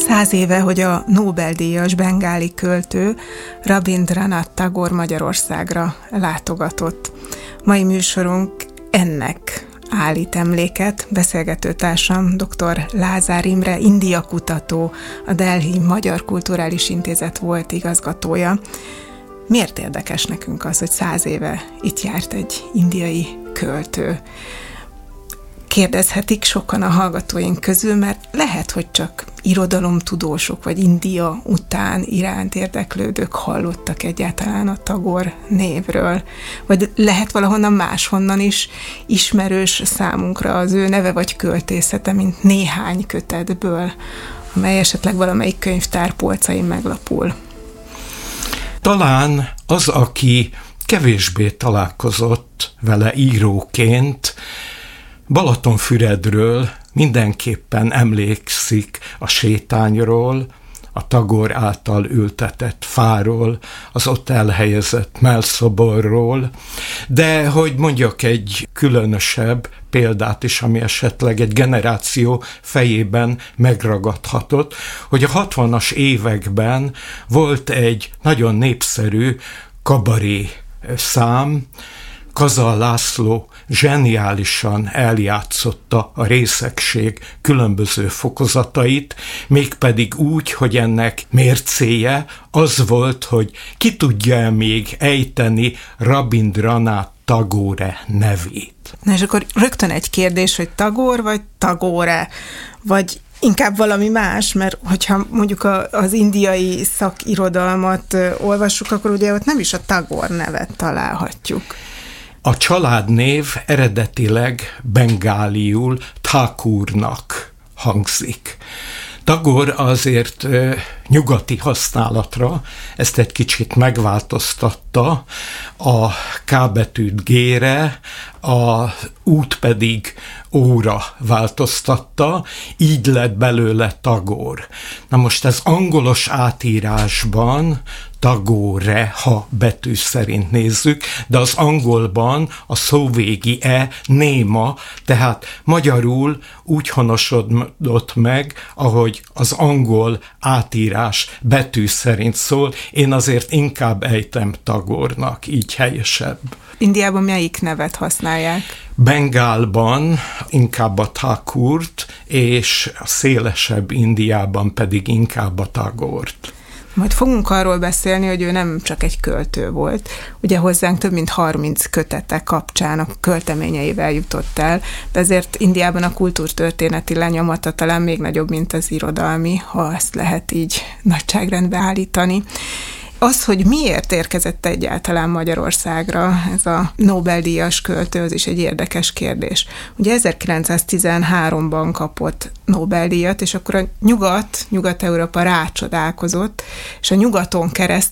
100 éve, hogy a Nobel-díjas bengáli költő Rabindranath Tagore Magyarországra látogatott. Mai műsorunk ennek állít emléket. Beszélgetőtársam dr. Lázár Imre, India kutató, a Delhi Magyar Kulturális Intézet volt igazgatója. Miért érdekes nekünk az, hogy 100 éve itt járt egy indiai költő? Kérdezhetik sokan a hallgatóink közül, mert lehet, hogy csak irodalomtudósok vagy India után iránt érdeklődők hallottak egyáltalán a Tagore névről. Vagy lehet valahonnan máshonnan is ismerős számunkra az ő neve vagy költészete, mint néhány kötetből, amely esetleg valamelyik könyvtár polcain meglapul. Talán az, aki kevésbé találkozott vele íróként, Balatonfüredről mindenképpen emlékszik a sétányról, a Tagore által ültetett fáról, az ott elhelyezett mellszoborról, de hogy mondjak egy különösebb példát is, ami esetleg egy generáció fejében megragadhatott, hogy a 60-as években volt egy nagyon népszerű kabaré szám, Kazal László zseniálisan eljátszotta a részegség különböző fokozatait, mégpedig úgy, hogy ennek mércéje az volt, hogy ki tudja még ejteni Rabindranath Tagore nevét. Na és akkor rögtön egy kérdés, hogy Tagore vagy Tagore, vagy inkább valami más, mert hogyha mondjuk az indiai szakirodalmat olvassuk, akkor ugye ott nem is a Tagore nevet találhatjuk. A családnév eredetileg bengáliul Thakurnak hangzik. Tagore azért nyugati használatra ezt egy kicsit megváltoztatta, a K betűt G-re, a út pedig óra változtatta, így lett belőle Tagore. Na most ez angolos átírásban Tagore, ha betű szerint nézzük, de az angolban a szóvégi E néma, tehát magyarul úgy honosodott meg, ahogy az angol átírás betű szerint szól, én azért inkább ejtem Tagore-nak, így helyesebb. Indiában melyik nevet használják? Bengálban inkább a Thakurt, és a szélesebb Indiában pedig inkább a Tagore-t. Majd fogunk arról beszélni, hogy ő nem csak egy költő volt. Ugye hozzánk több mint 30 kötete kapcsán a költeményeivel jutott el, de azért Indiában a kultúrtörténeti lenyomata talán még nagyobb, mint az irodalmi, ha ezt lehet így nagyságrendbe állítani. Az, hogy miért érkezett egyáltalán Magyarországra ez a Nobel-díjas költő, az is egy érdekes kérdés. Ugye 1913-ban kapott Nobel-díjat, és akkor a Nyugat-Európa rácsodálkozott, és a nyugaton keresztül